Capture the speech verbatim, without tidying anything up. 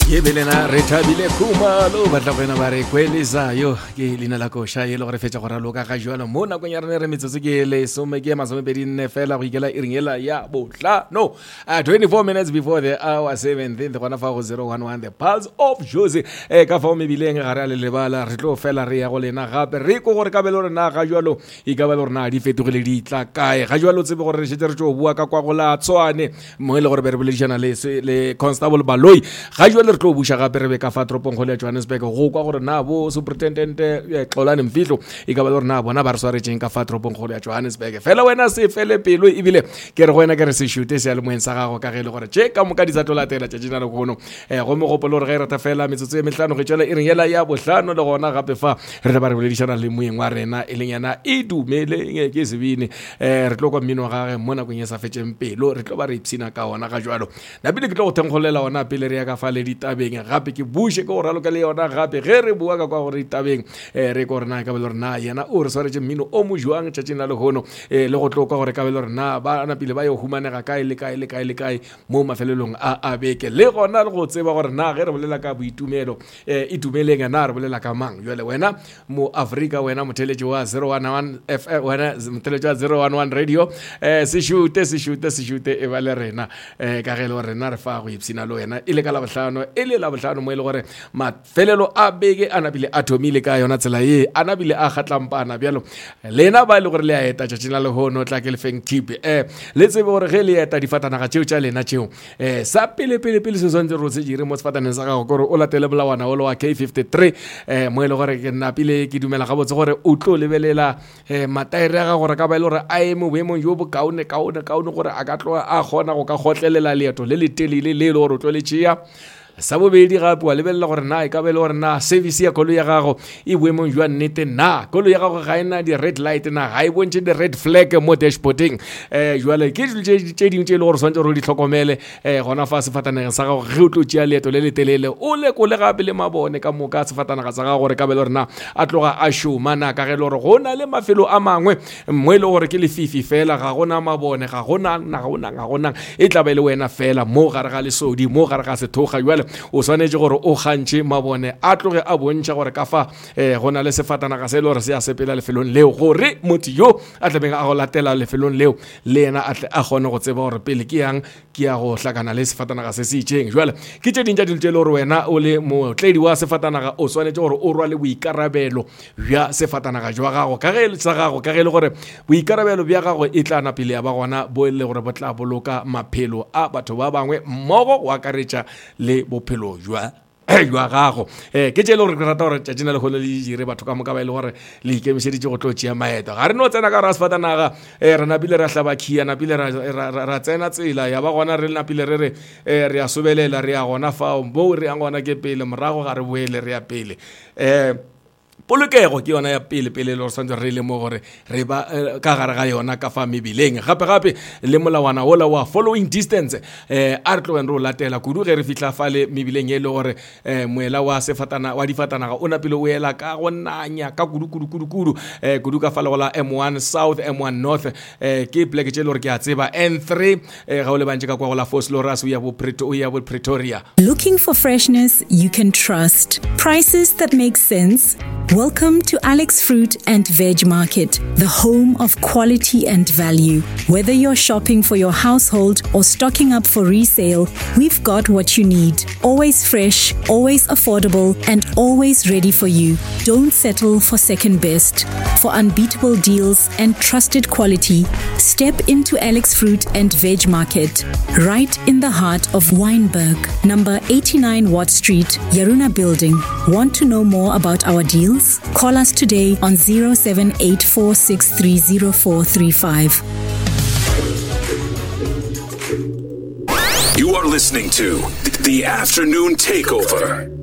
Ke belena re thabile khumalo batla go ena ba re kwelisayo ke lina la kosha ye le gore fetsa go raloka ga jwalo mo na go nya rene re metsotso ke le some ke masome pedi nne fela go ikela iringela ya botla no uh, twenty-four minutes before the hour seventeenth gona fa go zero one one the pulse of Jose e ka fa o mebileng ga re a le lebala re tlo fela re ya go lena gape re go gore ka belo rena ga jwalo e ka belo rena di fetogile di tla kae ga jwalo tsebe gore re shetse re tlo bua ka kwa go la Tswane mo ile gore be re boledišana le le constable Baloi ga jwalo re tlo busha gape re be ka fa tropong go le Johannesburg go kwa gore na bo superintendent Xolani Mfihlo e ka ba gore na bona ba re swaretseng ka fa tropong go le Johannesburg fela wena se fele pelo ebile ke re go wena ke re se shute se le moeng sa gago ka ge le gore che ka moka di tsa tola tela tšatšina le gono eh go me gopolo re ge re ta fela metsotso e mehlano ge tšela e reng yela ya bohlano le gona gape fa re re ba re boledišana le moeng wa rena e leng yana e dumele ke sebine eh re tlo kwa mmino ga ge mo nakong e sa fetšeng pelo re tlo ba re ipsina ka ona ga jwalo na bile ke tlo go thenkgolela ona pele re ya ka fa le ditabeng gape ke bushe go raloka le yona gape ge re bua ka kwa gore ditabeng eh re go rena ka belo rena yena o re swaretse mmino o mo jwang tšatšina le gono eh le go tloka gore ka belo rena ba na pele ba yo humanega kae le kae le kae le kae mo mafelelong a a beke le gona le go tseba gore na ge re bolela ka boitumelo eh itumeleng na re bolela ka mang jwale wena mo Africa wena motheletši wa zero one one F M wena motheletši wa zero one one radio eh se shute se shute se shute e ba le rena eh ka ge le rena re fa go ipsina lo wena ile ka la bohlano ile la bohlano mo ile gore mafelelo a beke anabile atomile ka yona tsela ye anabile a kgatlampana bjalo lena ba ile gore le a eta tšatšina le hono tla ke le feng tip eh le tsebe gore ge le eta difatanaga tšeo tša lena tšeo eh sa pele pele pele se swantse ro se dire mo sefataneng sa gago gore o latele molawana o wa K fifty-three eh mo ile gore ke napile ke dumela ga botse gore o tlo lebelela eh mataere ga gore ka ba ile gore a eme boemong jo bo kaone kaone kaone gore a ka tloa a gona go ka gotlelela leeto le le telele le le gore o tlo le tšea sa bobedi gape wa lebelela gore na e ka be le gore na service ya koloi ya gago e boemong jwa nnete na koloi ya gago ga ena di red light na ga e bontše di red flag mo dashboarding eh jwale ke tše dingwe tše e le gore swantse gore o di tlhokomele eh gona fa sefataneng sa gago ge o tlo tšea leeto le le telele o lekole gape le mabone ka moka sefatanaga sa gago gore ka be le gore na a tloga a šoma na ka ge le gore go na le mafelo a mangwe mo e le gore ke lefifi fela ga gona mabone ga gona ga gona ga gona e tla be le wena fela mo gare ga lesodi mo gare ga sethoga jwale o swanetse gore o gantše mabone a tloge a bontšha gore ka fa eh gona le sefatanaga se le gore se a sepela lefelong leo gore motho yo a tlabeng a go latela lefelong leo le yena a tle a gone go tseba gore pele ke yang ke ya go hlakana le sefatanaga se se itšeng jwale ke tše dintša dilo tše le gore wena o le motledi wa sefatanaga o swanetse gore o rwale boikarabelo bja sefatanaga jwa gago ka ge sa gago ka ge le gore boikarabelo bja gago e tla na pele ya ba gona bo le gore bo tla boloka maphelo a batho ba bangwe mmogo go akaretša le bophelo jwa jwa gago eh ke tšele gore ke rata gore tšatšina le gole le dire batho ka moka ba ile gore le ikemišeditše go tlo tšea maeto ga re no tsena ka ra sefatanaga eh re napile ra hlaba khia napile ra ra tsena tsela ya ba gona re napile re re re a sobelela re ya gona fa mo re yang gona ke pele morago ga re boele re ya pele eh polokego ke yona ya pele pele le santse re le mo gore re ba ka gare ga yona ka fa mebileng gape gape le molawana ola wa following distance eh a re tloeng re o latela kudu ge re fitla fa le mebileng e le gore eh moela wa sefatana wa difatanaga o napile o ela ka go nanya ka kudu kudu kudu kudu eh kudu ka fa le gola M one South M one North eh ke pleke tše le gore ke a tseba N three eh ga o le bantše ka kwa go la Vosloorus o ya bo Pretoria bo Pretoria. Looking for freshness you can trust, prices that make sense. Welcome to Alex Fruit and Veg Market, the home of quality and value. Whether you're shopping for your household or stocking up for resale, we've got what you need. Always fresh, always affordable, and always ready for you. Don't settle for second best. For unbeatable deals and trusted quality, step into Alex Fruit and Veg Market, right in the heart of Wynberg, number eighty-nine Watt Street, Yaruna Building. Want to know more about our deals? Call us today on zero seven eight four six three zero four three five. You are listening to The Afternoon Takeover.